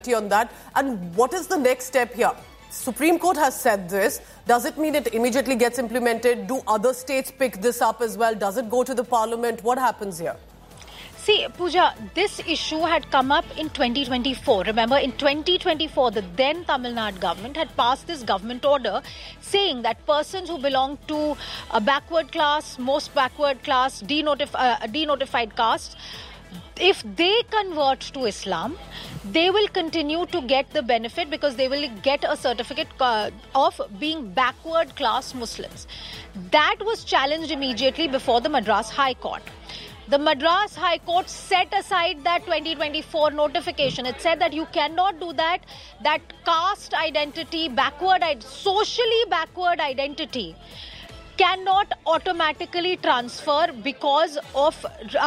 on that. And what is the next step here? Supreme Court has said this. Does it mean it immediately gets implemented? Do other states pick this up as well? Does it go to the parliament? What happens here? See, Pooja, this issue had come up in 2024. Remember, in 2024, the then Tamil Nadu government had passed this government order saying that persons who belong to a backward class, most backward class, denotified caste, if they convert to Islam, they will continue to get the benefit because they will get a certificate of being backward class Muslims. That was challenged immediately before the Madras High Court. The Madras High Court set aside that 2024 notification. It said that you cannot do that. That caste identity, socially backward identity cannot automatically transfer because of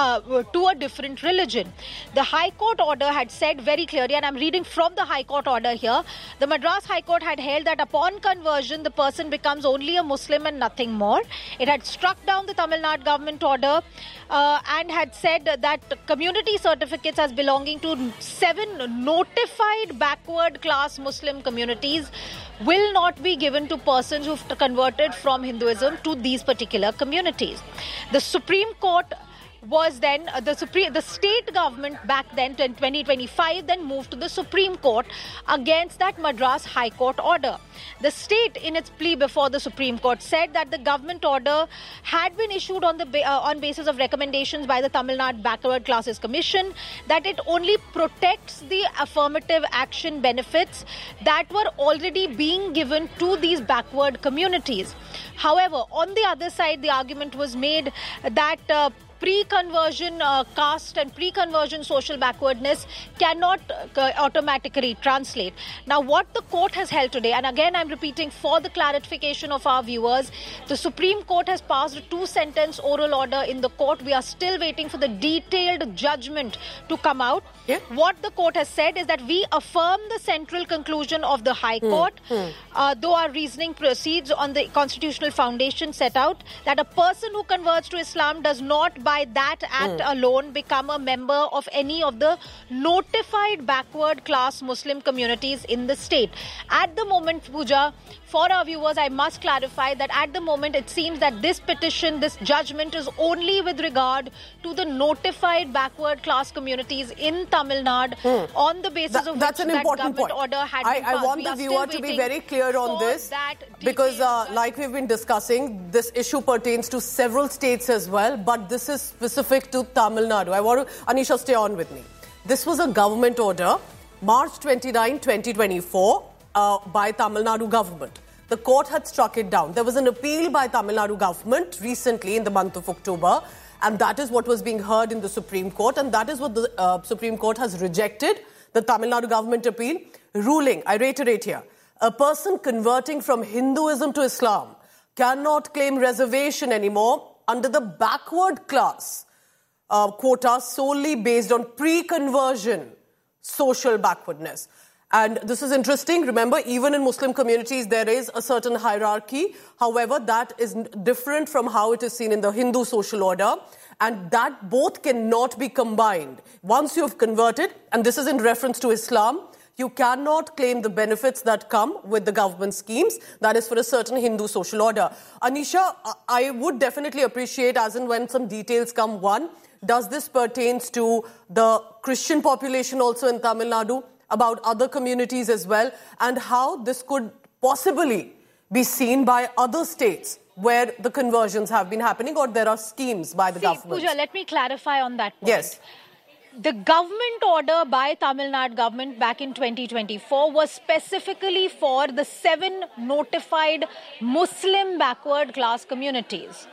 to a different religion. The High Court order had said very clearly, and I'm reading from the High Court order here, the Madras High Court had held that upon conversion, the person becomes only a Muslim and nothing more. It had struck down the Tamil Nadu government order and had said that community certificates as belonging to 7 notified backward class Muslim communities will not be given to persons who've converted from Hinduism to these particular communities. The Supreme Court was then, the state government back then in 2025 then moved to the Supreme Court against that Madras High Court order. The state in its plea before the Supreme Court said that the government order had been issued on basis of recommendations by the Tamil Nadu Backward Classes Commission, that it only protects the affirmative action benefits that were already being given to these backward communities. However, on the other side, the argument was made that pre-conversion caste and pre-conversion social backwardness cannot automatically translate. Now, what the court has held today, and again I'm repeating for the clarification of our viewers, the Supreme Court has passed a 2-sentence oral order in the court. We are still waiting for the detailed judgment to come out. Yeah. What the court has said is that we affirm the central conclusion of the High Court, though our reasoning proceeds on the constitutional foundation set out that a person who converts to Islam does not by that act alone become a member of any of the notified backward class Muslim communities in the state. At the moment, Pooja, for our viewers, I must clarify that at the moment it seems that this petition, this judgment is only with regard to the notified backward class communities in Tamil Nadu on the basis of that's which an important government point. Order had been passed. I want the viewer to be very clear on this because like we've been discussing, this issue pertains to several states as well, but this is specific to Tamil Nadu. I want to, Anisha, stay on with me. This was a government order, March 29, 2024, by Tamil Nadu government. The court had struck it down. There was an appeal by Tamil Nadu government recently in the month of October, and that is what was being heard in the Supreme Court, and that is what the Supreme Court has rejected, the Tamil Nadu government appeal, ruling, I reiterate here, a person converting from Hinduism to Islam cannot claim reservation anymore under the backward class quota solely based on pre-conversion social backwardness. And this is interesting. Remember, even in Muslim communities, there is a certain hierarchy. However, that is different from how it is seen in the Hindu social order. And that both cannot be combined. Once you have converted, and this is in reference to Islam, you cannot claim the benefits that come with the government schemes. That is for a certain Hindu social order. Anisha, I would definitely appreciate, as and when some details come, one, does this pertains to the Christian population also in Tamil Nadu, about other communities as well, and how this could possibly be seen by other states where the conversions have been happening or there are schemes by the government. Pooja, let me clarify on that point. Yes. The government order by Tamil Nadu government back in 2024 was specifically for the 7 notified Muslim backward class communities.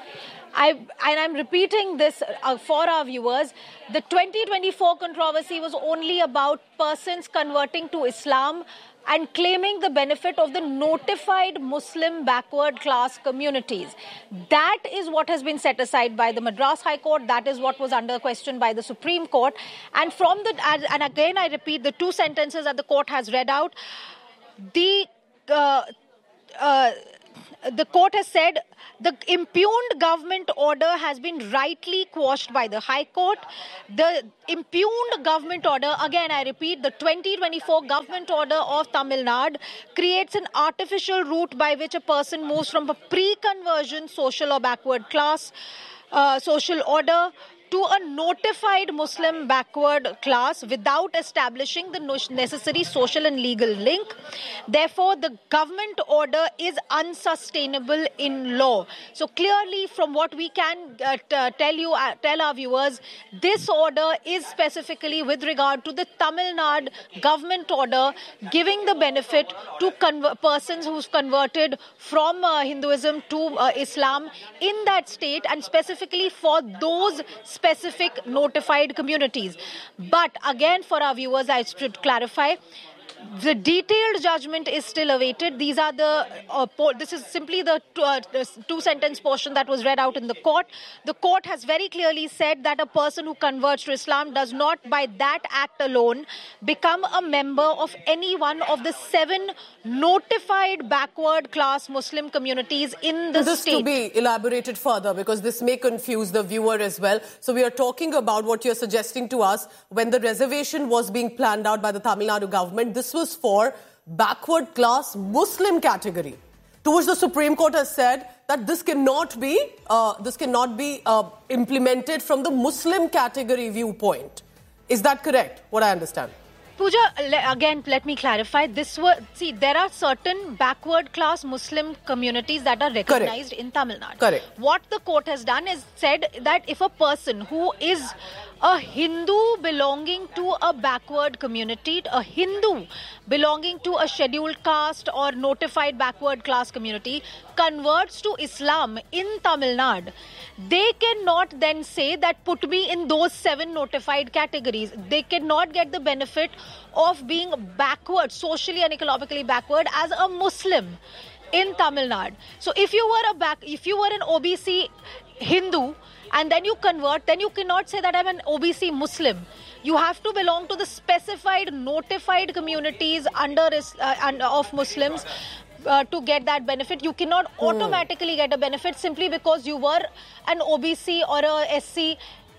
I'm repeating this for our viewers. The 2024 controversy was only about persons converting to Islam and claiming the benefit of the notified Muslim backward class communities. That is what has been set aside by the Madras High Court. That is what was under question by the Supreme Court. And and again I repeat, the 2 sentences that the court has read out, the court has said the impugned government order has been rightly quashed by the High Court. The impugned government order, again I repeat, the 2024 government order of Tamil Nadu creates an artificial route by which a person moves from a pre-conversion social or backward class social order to a notified Muslim backward class without establishing the necessary social and legal link. Therefore, the government order is unsustainable in law. So clearly, from what we can tell our viewers, this order is specifically with regard to the Tamil Nadu government order giving the benefit to persons who've converted from Hinduism to Islam in that state, and specifically for those specific notified communities. But again, for our viewers, I should clarify, the detailed judgment is still awaited. These are this is simply the two-sentence portion that was read out in the court. The court has very clearly said that a person who converts to Islam does not, by that act alone, become a member of any one of the 7 notified backward class Muslim communities in the state. This to be elaborated further, because this may confuse the viewer as well. So we are talking about what you're suggesting to us. When the reservation was being planned out by the Tamil Nadu government, this was for backward class Muslim category, to which the Supreme Court has said that this cannot be implemented from the Muslim category viewpoint. Is that correct? What I understand. Pooja, again, let me clarify. There are certain backward class Muslim communities that are recognized in Tamil Nadu. Correct. What the court has done is said that if a person who is a Hindu belonging to a backward community, a Hindu belonging to a scheduled caste or notified backward class community, converts to Islam in Tamil Nadu, they cannot then say that put me in those 7 notified categories. They cannot get the benefit of being backward, socially and economically backward as a Muslim in Tamil Nadu. So if you were an OBC Hindu and then you convert, then you cannot say that I'm an OBC Muslim. You have to belong to the specified notified communities of Muslims to get that benefit. You cannot automatically get a benefit simply because you were an OBC or a SC.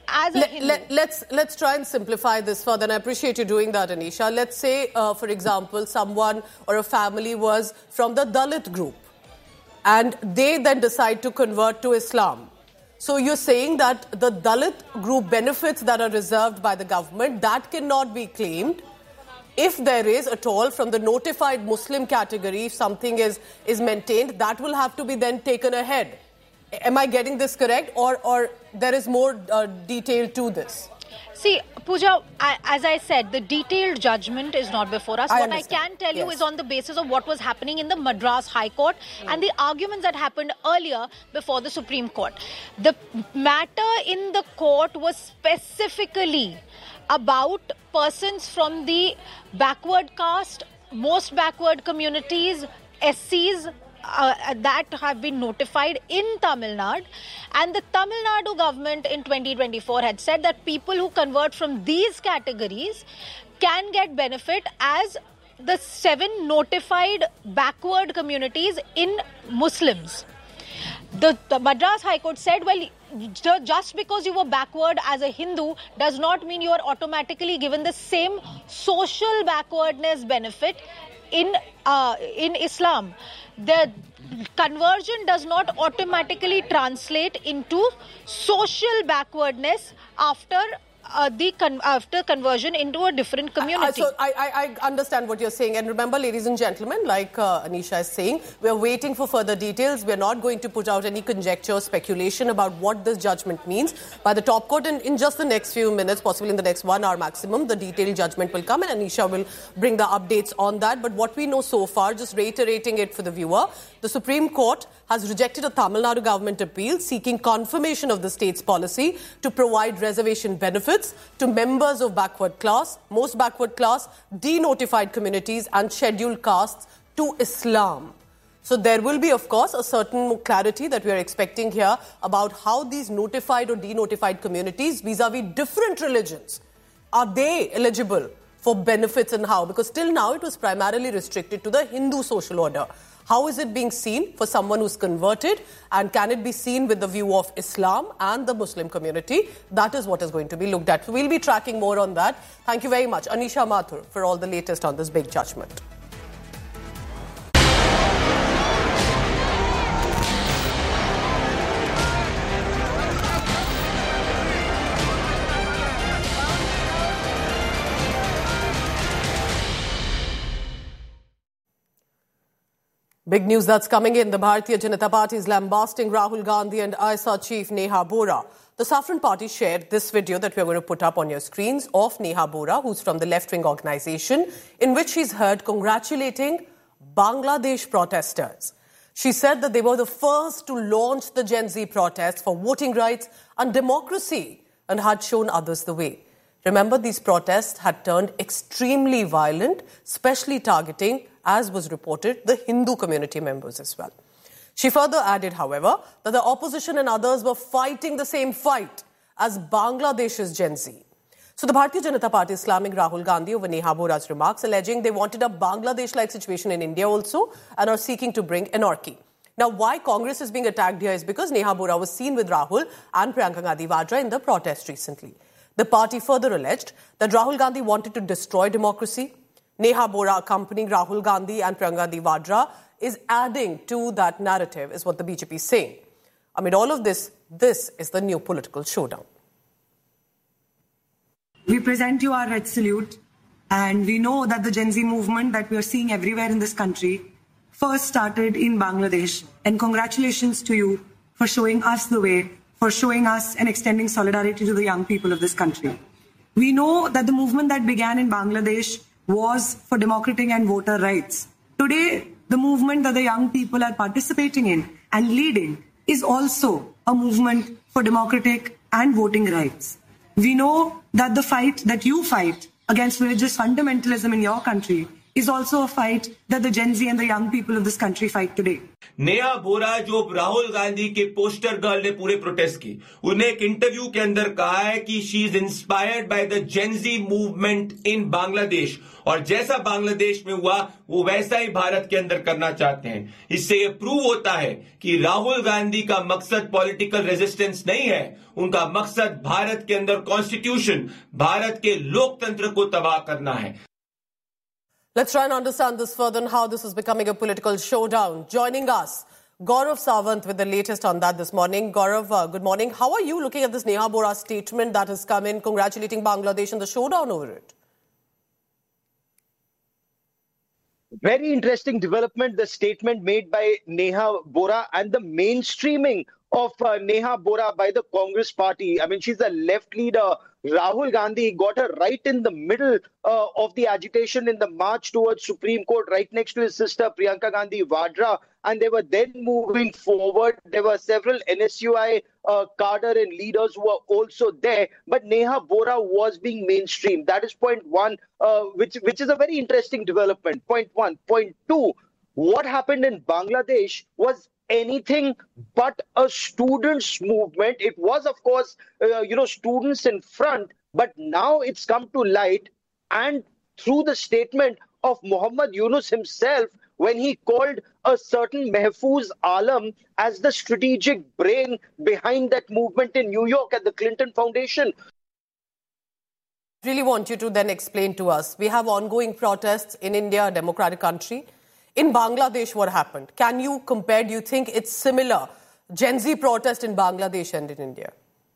Let's try and simplify this further, and I appreciate you doing that, Anisha. Let's say, for example, someone or a family was from the Dalit group and they then decide to convert to Islam. So you're saying that the Dalit group benefits that are reserved by the government, that cannot be claimed. If there is at all from the notified Muslim category, if something is maintained, that will have to be then taken ahead. Am I getting this correct, or there is more detail to this? See, Pooja, as I said, the detailed judgment is not before us. What I can tell you is on the basis of what was happening in the Madras High Court and the arguments that happened earlier before the Supreme Court. The matter in the court was specifically about persons from the backward caste, most backward communities, SCs, that have been notified in Tamil Nadu, and the Tamil Nadu government in 2024 had said that people who convert from these categories can get benefit as the 7 notified backward communities in Muslims. The Madras High Court said, well, just because you were backward as a Hindu does not mean you are automatically given the same social backwardness benefit in Islam. The conversion does not automatically translate into social backwardness after conversion into a different community. So I understand what you're saying. And remember, ladies and gentlemen, like Anisha is saying, we're waiting for further details. We're not going to put out any conjecture or speculation about what this judgment means. By the top court, in just the next few minutes, possibly in the next 1 hour maximum, the detailed judgment will come and Anisha will bring the updates on that. But what we know so far, just reiterating it for the viewer, the Supreme Court has rejected a Tamil Nadu government appeal seeking confirmation of the state's policy to provide reservation benefits to members of backward class, most backward class, denotified communities and scheduled castes to Islam. So there will be, of course, a certain clarity that we are expecting here about how these notified or denotified communities vis-a-vis different religions, are they eligible for benefits and how? Because till now it was primarily restricted to the Hindu social order. How is it being seen for someone who's converted, and can it be seen with the view of Islam and the Muslim community? That is what is going to be looked at. So we'll be tracking more on that. Thank you very much, Anisha Mathur, for all the latest on this big judgment. Big news that's coming in. The Bharatiya Janata Party is lambasting Rahul Gandhi and ISA chief Neha Bora. The Saffron Party shared this video that we're going to put up on your screens of Neha Bora, who's from the left-wing organisation, in which she's heard congratulating Bangladesh protesters. She said that they were the first to launch the Gen Z protests for voting rights and democracy and had shown others the way. Remember, these protests had turned extremely violent, especially targeting, as was reported, the Hindu community members as well. She further added, however, that the opposition and others were fighting the same fight as Bangladesh's Gen Z. So the Bharatiya Janata Party is slamming Rahul Gandhi over Neha Bora's remarks, alleging they wanted a Bangladesh-like situation in India also and are seeking to bring anarchy. Now, why Congress is being attacked here is because Neha Bora was seen with Rahul and Priyanka Gandhi Vadra in the protest recently. The party further alleged that Rahul Gandhi wanted to destroy democracy. Neha Bora accompanying Rahul Gandhi and Priyanka Gandhi Vadra is adding to that narrative, is what the BJP is saying. Amid all of this, this is the new political showdown. We present you our red salute, and we know that the Gen Z movement that we are seeing everywhere in this country first started in Bangladesh. And congratulations to you for showing us the way, for showing us and extending solidarity to the young people of this country. We know that the movement that began in Bangladesh was for democratic and voter rights. Today, the movement that the young people are participating in and leading is also a movement for democratic and voting rights. We know that the fight that you fight against religious fundamentalism in your country is also a fight that the Gen Z and the young people of this country fight today. Neha बोरा जो राहुल गांधी के poster girl ने पूरे protest की, उन्हें एक interview के अंदर कहा है कि she is inspired by the gen ji movement in Bangladesh, और जैसा बांग्लादेश में हुआ वो वैसा ही भारत के अंदर करना चाहते हैं. इससे ये प्रूव होता है कि राहुल गांधी का मकसद पॉलिटिकल रेजिस्टेंस नहीं है, उनका मकसद भारत के अंदर कॉन्स्टिट्यूशन, भारत के लोकतंत्र को तबाह करना है. Let's try and understand this further and how this is becoming a political showdown. Joining us, Gaurav Sawant with the latest on that this morning. Gaurav, good morning. How are you looking at this Neha Bora statement that has come in congratulating Bangladesh and the showdown over it? Very interesting development, the statement made by Neha Bora and the mainstreaming of Neha Bora by the Congress party. I mean, she's a left leader. Rahul Gandhi got her right in the middle of the agitation in the march towards Supreme Court, right next to his sister Priyanka Gandhi Vadra, and they were then moving forward. There were several NSUI cadre and leaders who were also there, but Neha Bora was being mainstream. That is point one, which is a very interesting development. Point one. Point two, what happened in Bangladesh was anything but a students' movement. It was, of course, students in front, but now it's come to light, and through the statement of Muhammad Yunus himself, when he called a certain Mahfouz Alam as the strategic brain behind that movement in New York at the Clinton Foundation. I really want you to then explain to us. We have ongoing protests in India, a democratic country. In Bangladesh, what happened? Can you compare? Do you think it's similar? Gen Z protest in Bangladesh and in India?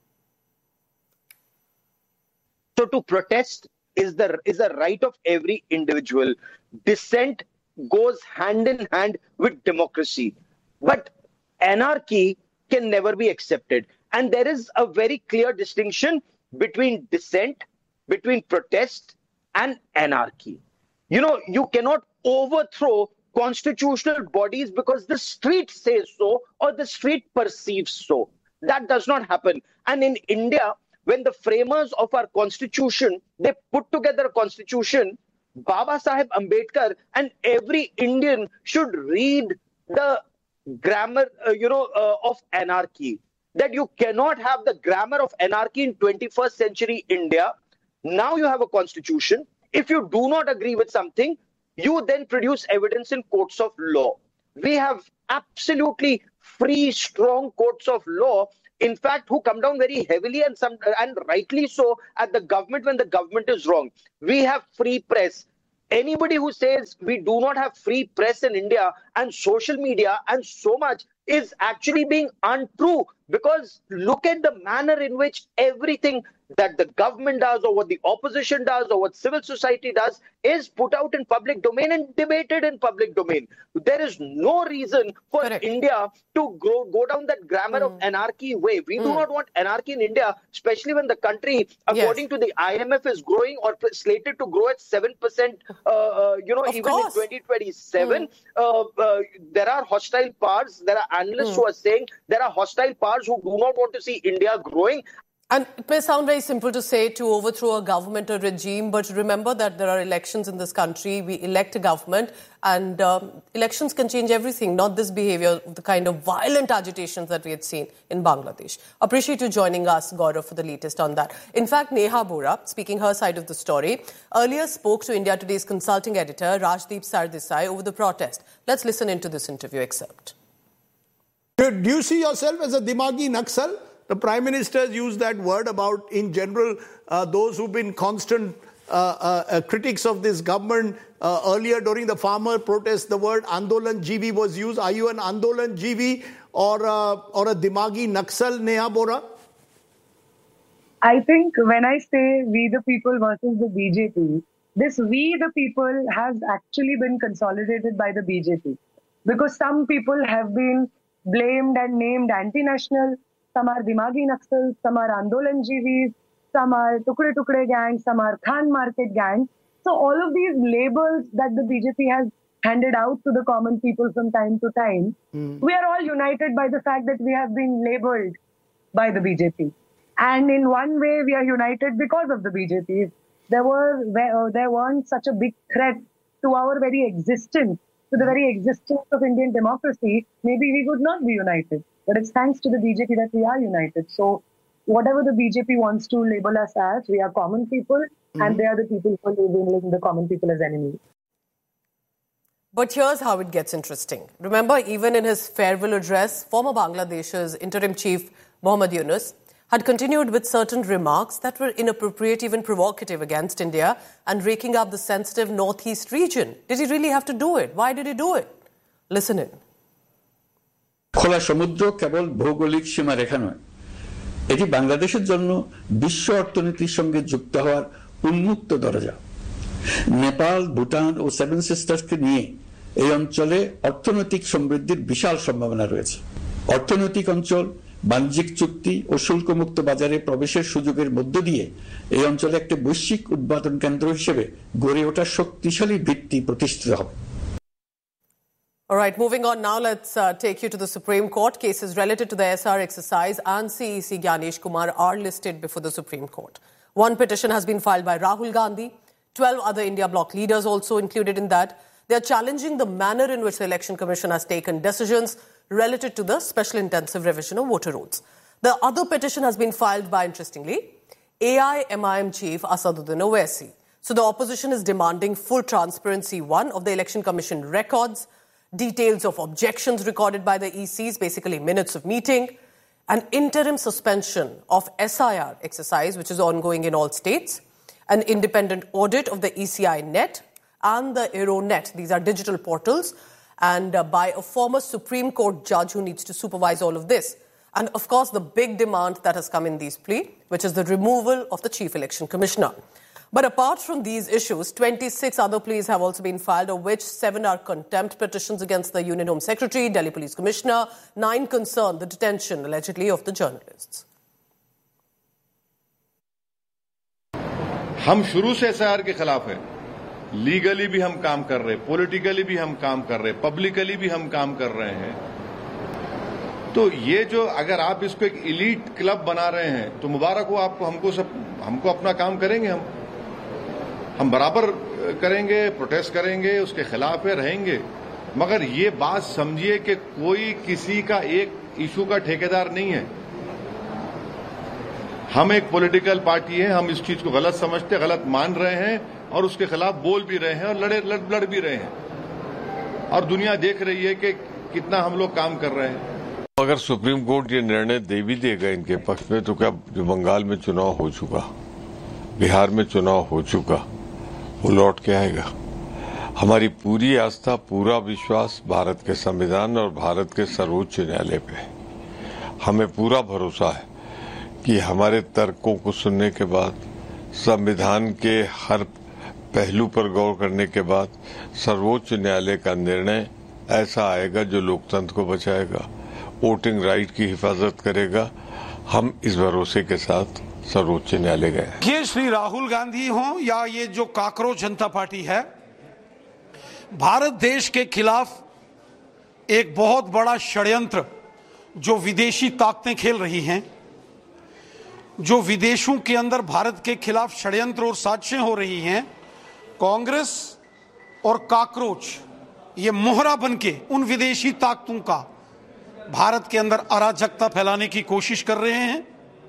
So to protest is a right of every individual. Dissent goes hand in hand with democracy. But anarchy can never be accepted. And there is a very clear distinction between dissent, between protest and anarchy. You cannot overthrow constitutional bodies because the street says so or the street perceives so. That does not happen. And in India, when the framers of our constitution, they put together a constitution, Baba Saheb Ambedkar and every Indian should read the grammar, of anarchy. That you cannot have the grammar of anarchy in 21st century India. Now you have a constitution. If you do not agree with something, you then produce evidence in courts of law. We have absolutely free, strong courts of law, in fact, who come down very heavily and rightly so at the government when the government is wrong. We have free press. Anybody who says we do not have free press in India and social media and so much is actually being untrue, because look at the manner in which everything that the government does or what the opposition does or what civil society does is put out in public domain and debated in public domain. There is no reason for India to go down that grammar of anarchy way. We do not want anarchy in India, especially when the country, according to the IMF, is growing or slated to grow at 7%, even in 2027. There are hostile powers. There are analysts who are saying there are hostile powers who do not want to see India growing. And it may sound very simple to say to overthrow a government or regime, but remember that there are elections in this country. We elect a government, and elections can change everything, not this behavior, the kind of violent agitations that we had seen in Bangladesh. Appreciate you joining us, Gaurav, for the latest on that. In fact, Neha Bora, speaking her side of the story, earlier spoke to India Today's consulting editor, Rajdeep Sardesai, over the protest. Let's listen into this interview excerpt. Do you see yourself as a Dimagi Naxal? The Prime Minister has used that word about, in general, those who've been constant critics of this government. Earlier during the farmer protest, the word Andolan Jivi was used. Are you an Andolan Jivi or a Dimagi Naxal, Neha Bora? I think when I say we the people versus the BJP, this we the people has actually been consolidated by the BJP. Because some people have been blamed and named anti-national. Some are Dimagi Naxals, some are Andolan Jivis, some are Tukde Tukde gang, some are Khan Market gang. So all of these labels that the BJP has handed out to the common people from time to time, we are all united by the fact that we have been labeled by the BJP. And in one way, we are united because of the BJP. If there weren't such a big threat to our very existence, to the very existence of Indian democracy, maybe we would not be united. But it's thanks to the BJP that we are united. So whatever the BJP wants to label us as, we are common people, and they are the people who are labeling the common people as enemies. But here's how it gets interesting. Remember, even in his farewell address, former Bangladesh's interim chief, Mohammad Yunus, had continued with certain remarks that were inappropriate, even provocative against India and raking up the sensitive northeast region. Did he really have to do it? Why did he do it? Listen in. খোলা সমুদ্র কেবল ভৌগোলিক সীমারেখা নয়, এটি বাংলাদেশের জন্য বিশ্ব অর্থনীতির সঙ্গে যুক্ত হওয়ার উন্মুক্ত দরজা। নেপাল, ভুটান ও সেভেন সিস্টার্সকে নিয়ে এই অঞ্চলে অর্থনৈতিক সমৃদ্ধির বিশাল সম্ভাবনা রয়েছে। অর্থনৈতিক অঞ্চল, বাণিজ্যিক চুক্তি ও শুল্কমুক্ত বাজারে প্রবেশের সুযোগের মধ্য দিয়ে এই অঞ্চলে একটি বৈশ্বিক উৎপাদন কেন্দ্র হিসেবে গড়ে ওঠার শক্তিশালী ভিত্তি প্রতিষ্ঠিত হবে। All right, moving on now, let's take you to the Supreme Court. Cases related to the SR exercise and CEC Gyanesh Kumar are listed before the Supreme Court. One petition has been filed by Rahul Gandhi. 12 other India bloc leaders also included in that. They are challenging the manner in which the Election Commission has taken decisions related to the special intensive revision of voter rolls. The other petition has been filed by, interestingly, AIMIM chief Asaduddin Owaisi. So the opposition is demanding full transparency, one, of the Election Commission records, details of objections recorded by the ECs, basically minutes of meeting, an interim suspension of SIR exercise, which is ongoing in all states, an independent audit of the ECI net and the Aeronet. These are digital portals, and by a former Supreme Court judge who needs to supervise all of this. And of course, the big demand that has come in these plea, which is the removal of the Chief Election Commissioner. But apart from these issues, 26 other pleas have also been filed, of which 7 are contempt petitions against the Union Home Secretary, Delhi Police Commissioner. 9 concern the detention, allegedly, of the journalists. हम शुरू से SIR के खिलाफ है। Legally भी हम काम कर रहे, पॉलिटिकली भी हम काम कर रहे, पब्लिकली भी हम काम कर रहे हैं। तो ये जो अगर आप इसको एक इलीट क्लब बना रहे हैं तो मुबारक हो आपको, हमको अपना काम करेंगे, हम बराबर करेंगे, प्रोटेस्ट करेंगे, उसके खिलाफ रहेंगे। मगर ये बात समझिए कि कोई किसी का एक इशू का ठेकेदार नहीं है। हम एक पॉलिटिकल पार्टी है, हम इस चीज को गलत समझते, गलत मान रहे हैं और उसके खिलाफ बोल भी रहे हैं और लड़ भी रहे हैं। और दुनिया देख रही है कि कितना हम लोग काम कर रहे हैं। अगर सुप्रीम कोर्ट ये निर्णय दे भी देगा इनके पक्ष में, तो क्या जो बंगाल में चुनाव हो चुका, बिहार में चुनाव हो चुका, वो लौट के आएगा। हमारी पूरी आस्था, पूरा विश्वास भारत के संविधान और भारत के सर्वोच्च न्यायालय पे है। हमें पूरा भरोसा है कि हमारे तर्कों को सुनने के बाद, संविधान के हर पहलू पर गौर करने के बाद सर्वोच्च न्यायालय का निर्णय ऐसा आएगा जो लोकतंत्र को बचाएगा, वोटिंग राइट की हिफाजत करेगा। हम इस भरोसे के साथ सर्वोच्च न्यायालय गए। ये श्री राहुल गांधी हों या ये जो काकरोच जनता पार्टी है, भारत देश के खिलाफ एक बहुत बड़ा षड्यंत्र जो विदेशी ताकतें खेल रही हैं, जो विदेशों के अंदर भारत के खिलाफ षड्यंत्र और साजिशें हो रही हैं, कांग्रेस और काकरोच ये मोहरा बनके उन विदेशी ताकतों का भारत के अंदर अराजकता फैलाने की कोशिश कर रहे हैं।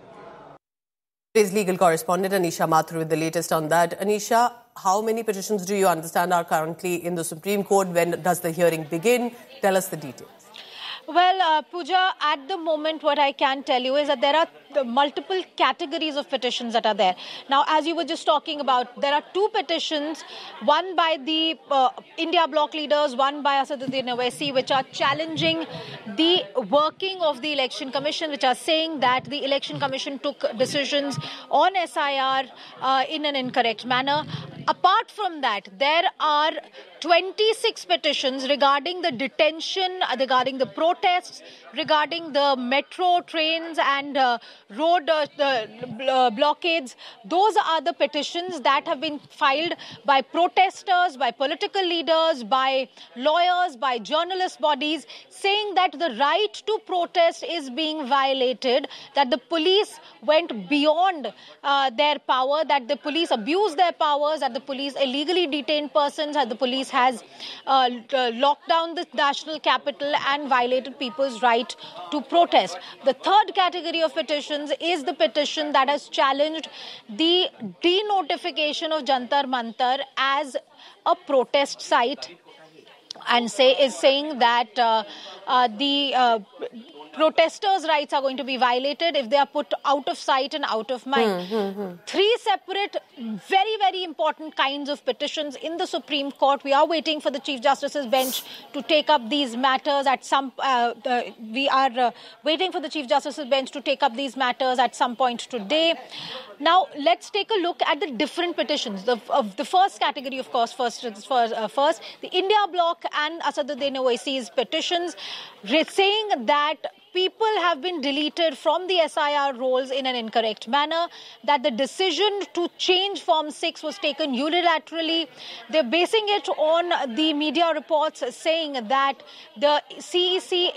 Today's legal correspondent Anisha Mathur with the latest on that. Anisha, how many petitions do you understand are currently in the Supreme Court? When does the hearing begin? Tell us the details. Well, Pooja, at the moment, what I can tell you is that there are multiple categories of petitions that are there. Now, as you were just talking about, there are two petitions, one by the India bloc leaders, one by Asaduddin Owaisi, which are challenging the working of the Election Commission, which are saying that the Election Commission took decisions on SIR in an incorrect manner. Apart from that, there are 26 petitions regarding the detention, regarding the protests, regarding the metro trains and road blockades. Those are the petitions that have been filed by protesters, by political leaders, by lawyers, by journalist bodies, saying that the right to protest is being violated, that the police went beyond their power, that the police abused their powers, that the police illegally detained persons, that the police has locked down the national capital and violated people's right to protest. The third category of petitions is the petition that has challenged the denotification of Jantar Mantar as a protest site and saying that the protesters' rights are going to be violated if they are put out of sight and out of mind. Three separate, very, very important kinds of petitions in the Supreme Court. We are waiting for the Chief Justice's bench to take up these matters at some. We are waiting for the Chief Justice's bench to take up these matters at some point today. Now, let's take a look at the different petitions. The first category, of course, first the India bloc and Asaduddin Owaisi's petitions, saying that people have been deleted from the SIR rolls in an incorrect manner, that the decision to change Form 6 was taken unilaterally. They're basing it on the media reports saying that the CEC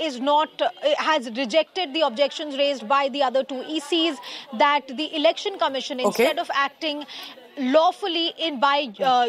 has rejected the objections raised by the other two ECs, that the Election Commission, instead of acting lawfully by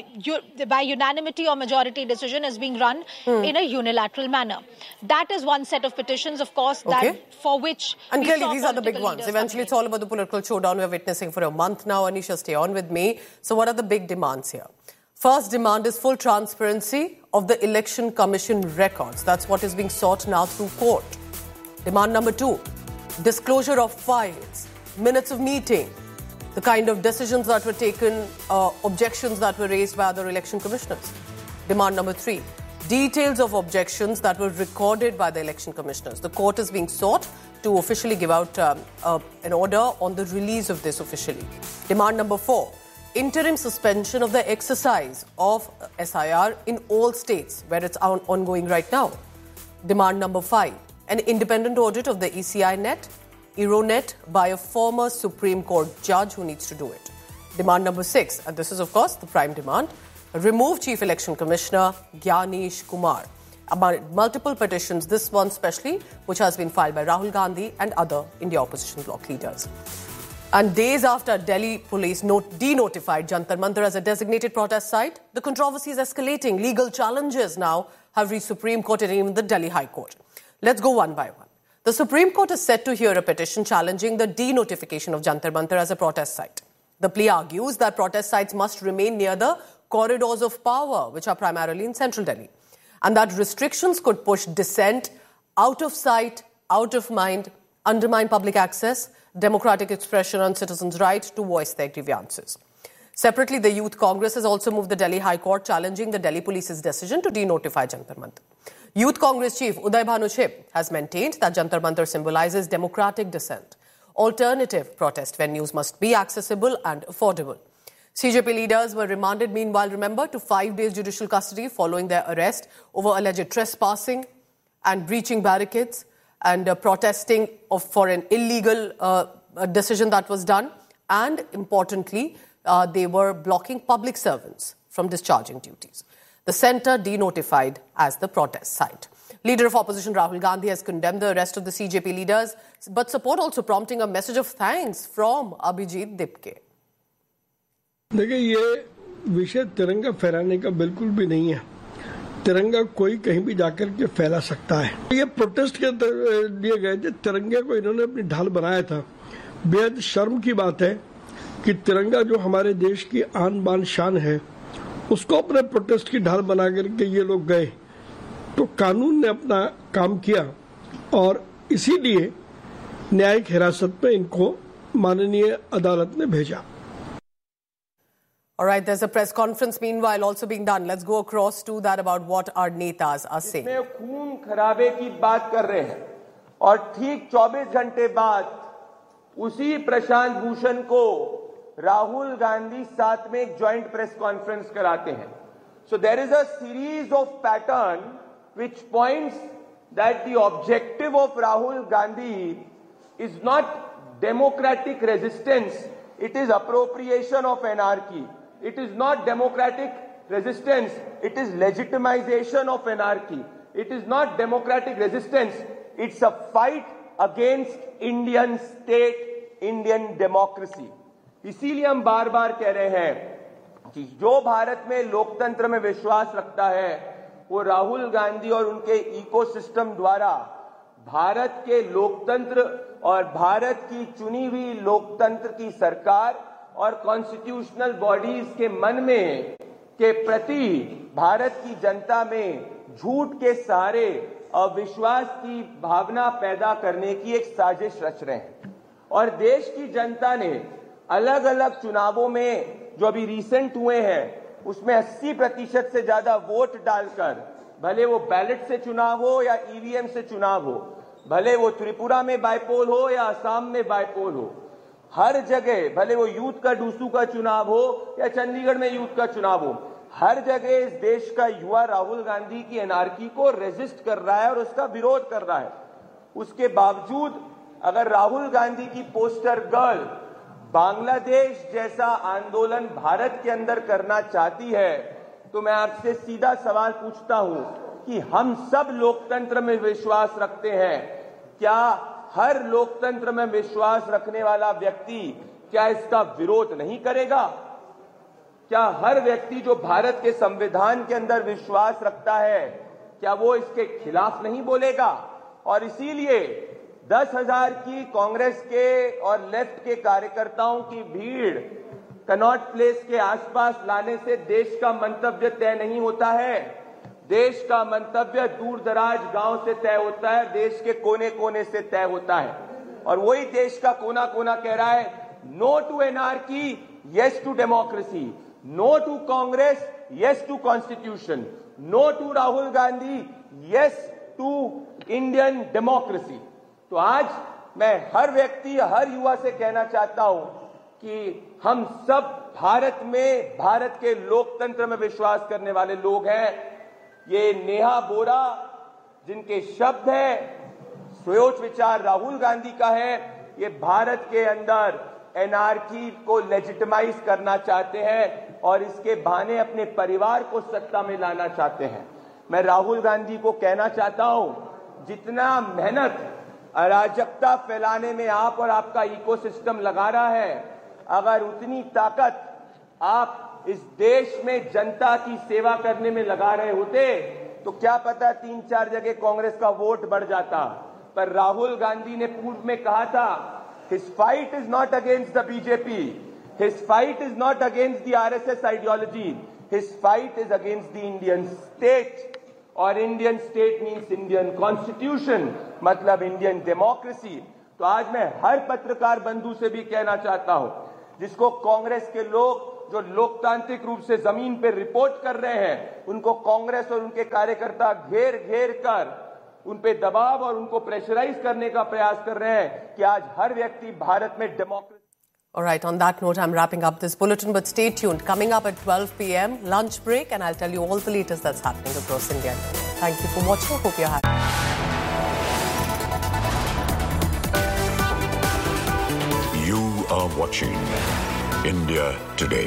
unanimity or majority decision, is being run in a unilateral manner. That is one set of petitions, of course, for which... And clearly these are the big ones. Eventually it's all about the political showdown we're witnessing for a month now. Anisha, stay on with me. So what are the big demands here? First demand is full transparency of the Election Commission records. That's what is being sought now through court. Demand number 2, disclosure of files, minutes of meeting, the kind of decisions that were taken, objections that were raised by other election commissioners. Demand number 3, details of objections that were recorded by the election commissioners. The court is being sought to officially give out an order on the release of this officially. Demand number 4, interim suspension of the exercise of SIR in all states where it's ongoing right now. Demand number 5, an independent audit of the ECI net, Euronet, by a former Supreme Court judge who needs to do it. Demand number 6, and this is of course the prime demand, remove Chief Election Commissioner Gyanish Kumar. Among multiple petitions, this one especially, which has been filed by Rahul Gandhi and other India opposition bloc leaders. And days after Delhi police denotified Jantar Mantar as a designated protest site, the controversy is escalating. Legal challenges now have reached Supreme Court and even the Delhi High Court. Let's go one by one. The Supreme Court is set to hear a petition challenging the denotification of Jantar Mantar as a protest site. The plea argues that protest sites must remain near the corridors of power, which are primarily in central Delhi. and that restrictions could push dissent out of sight, out of mind, undermine public access, democratic expression and citizens' right to voice their grievances. Separately, the Youth Congress has also moved the Delhi High Court challenging the Delhi Police's decision to denotify Jantar Mantar. Youth Congress chief Uday Bhanu Chhip has maintained that Jantar Mantar symbolizes democratic dissent. Alternative protest venues must be accessible and affordable. CJP leaders were remanded, meanwhile, remember, to 5 days judicial custody following their arrest over alleged trespassing and breaching barricades and protesting for an illegal decision that was done. And importantly, they were blocking public servants from discharging duties. The centre denotified as the protest site. Leader of opposition Rahul Gandhi has condemned the arrest of the CJP leaders, but support also prompting a message of thanks from Abhijit Dipke. देखिए, ये विषय तिरंगा फहराने का बिल्कुल भी नहीं है। तिरंगा कोई कहीं भी जाकर के फैला सकता है। ये प्रोटेस्ट के लिए गए थे, तिरंगे को इन्होंने अपनी ढाल बनाया था। बेहद शर्म की बात है कि तिरंगा जो हमारे देश की आन बान शान है, उसको अपने प्रोटेस्ट की ढाल बना करके ये लोग गए। तो कानून ने अपना काम किया और इसीलिए न्यायिक हिरासत में इनको माननीय अदालत ने भेजा। All right, there's a press conference meanwhile also being done. Let's go across to that about what our netas are saying. इसमें खून खराबे की बात कर रहे हैं और ठीक 24 घंटे बाद उसी प्रशांत भूषण को राहुल गांधी साथ में एक जॉइंट प्रेस कॉन्फ्रेंस कराते हैं. So there is a series of pattern which points that the objective of Rahul Gandhi is not democratic resistance, it is appropriation of anarchy. It is not democratic resistance, it is legitimization of anarchy. It is not democratic resistance, it's a fight against Indian state, Indian democracy. इसीलिए हम बार बार कह रहे हैं कि जो भारत में लोकतंत्र में विश्वास रखता है वो राहुल गांधी और उनके इकोसिस्टम द्वारा भारत के लोकतंत्र और भारत की चुनी हुई लोकतंत्र की सरकार और कॉन्स्टिट्यूशनल बॉडीज के मन में के प्रति भारत की जनता में झूठ के सहारे अविश्वास की भावना पैदा करने की एक साजिश रच रहे हैं. और देश की जनता ने अलग अलग चुनावों में जो अभी रिसेंट हुए हैं उसमें 80% से ज्यादा वोट डालकर, भले वो बैलेट से चुनाव हो या ईवीएम से चुनाव हो, भले वो त्रिपुरा में बायपोल हो या असम में बायपोल हो, हर जगह, भले वो यूथ का डूसू का चुनाव हो या चंडीगढ़ में यूथ का चुनाव हो, हर जगह इस देश का युवा राहुल गांधी की एनार्की को रेजिस्ट कर रहा है और उसका विरोध कर रहा है. उसके बावजूद अगर राहुल गांधी की पोस्टर गर्ल बांग्लादेश जैसा आंदोलन भारत के अंदर करना चाहती है तो मैं आपसे सीधा सवाल पूछता हूं कि हम सब लोकतंत्र में विश्वास रखते हैं, क्या हर लोकतंत्र में विश्वास रखने वाला व्यक्ति क्या इसका विरोध नहीं करेगा? क्या हर व्यक्ति जो भारत के संविधान के अंदर विश्वास रखता है क्या वो इसके खिलाफ नहीं बोलेगा? और इसीलिए 10,000 की कांग्रेस के और लेफ्ट के कार्यकर्ताओं की भीड़ कनॉट प्लेस के आसपास लाने से देश का मंतव्य तय नहीं होता है. देश का मंतव्य दूर दराज गांव से तय होता है, देश के कोने कोने से तय होता है. और वही देश का कोना कोना कह रहा है no to anarchy, yes to democracy, no to Congress, yes to constitution, no to Rahul Gandhi, yes to Indian democracy. तो आज मैं हर व्यक्ति, हर युवा से कहना चाहता हूं कि हम सब भारत में, भारत के लोकतंत्र में विश्वास करने वाले लोग हैं. ये नेहा बोरा जिनके शब्द है, सोच विचार राहुल गांधी का है, ये भारत के अंदर एनार्की को लेजिटिमाइज करना चाहते हैं और इसके बहाने अपने परिवार को सत्ता में लाना चाहते हैं. मैं राहुल गांधी को कहना चाहता हूं, जितना मेहनत अराजकता फैलाने में आप और आपका इकोसिस्टम लगा रहा है, अगर उतनी ताकत आप इस देश में जनता की सेवा करने में लगा रहे होते तो क्या पता 3-4 जगह कांग्रेस का वोट बढ़ जाता. पर राहुल गांधी ने पूर्व में कहा था his fight is not against the BJP, his fight is not against the RSS ideology, his fight is against the Indian state. और Indian state means Indian constitution, मतलब इंडियन डेमोक्रेसी। तो आज मैं हर पत्रकार बंधु से भी कहना चाहता हूं, जिसको कांग्रेस के लोग जो लोकतांत्रिक रूप से जमीन पर रिपोर्ट कर रहे हैं, उनको कांग्रेस और उनके कार्यकर्ता घेर घेर कर उन पे दबाव और उनको प्रेशराइज करने का प्रयास कर रहे हैं कि आज हर व्यक्ति भारत में democracy. All right, on that note, I'm wrapping up this bulletin, but stay tuned. Coming up at 12 p.m, lunch break, and I'll tell you all the latest that's happening across India. Thank you for watching. Hope you're happy. You are watching India Today.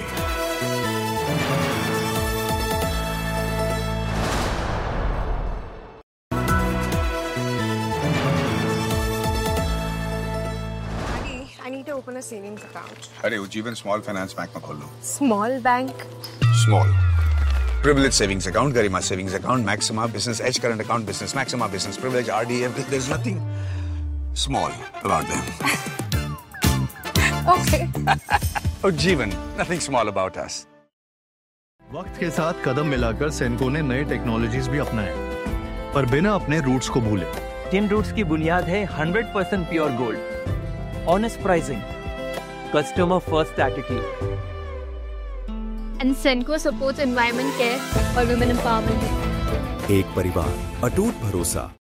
I need to open a savings account. अरे Ujjivan Small Finance Bank में खोल लो. Small bank? Small. Privilege savings account, Garima savings account, Maxima Business Edge current account, Business Maxima Business Privilege, RDF. There's nothing small about them. Okay. Ujjivan, nothing small about us. वक्त के साथ कदम मिलाकर सेनको ने नए technologies भी अपनाए, पर बिना अपने रूट्स को भूले। टिन रूट्स की बुनियाद है 100% pure gold, honest pricing, customer first attitude. And Senco supports environment care और women empowerment. एक परिवार, अटूट भरोसा।